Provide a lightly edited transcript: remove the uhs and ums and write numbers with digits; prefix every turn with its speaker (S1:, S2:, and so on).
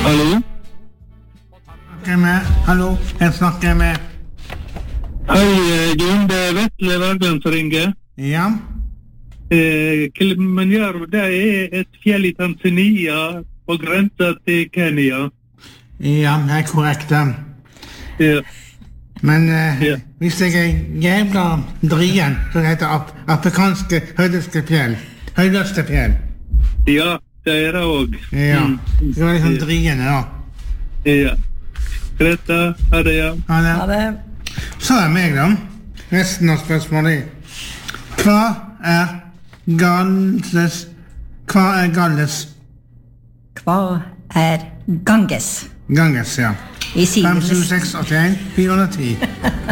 S1: Hallo?
S2: Hallo, jeg snakker med.
S1: Hei, Jon, det Vetle Bergland som ringer.
S2: Ja.
S1: Kilimanjaro, det et fjell I Tanzania på grensen til Kenya.
S2: Ja, det korrekt.
S1: Ja.
S2: Men hvis jeg jævla drien, så heter det afrikanske høydeste fjell. Høydeste fjell.
S1: Ja, det det også.
S2: Ja, det var liksom driene da.
S1: Ja. Greta, ha det, ja.
S2: Ha det. Så meg da. Resten av spørsmålet. Hva Galles?
S3: Hva Ganges?
S2: Ganges, ja.
S3: I
S2: 5, 7, 6, 81, 410.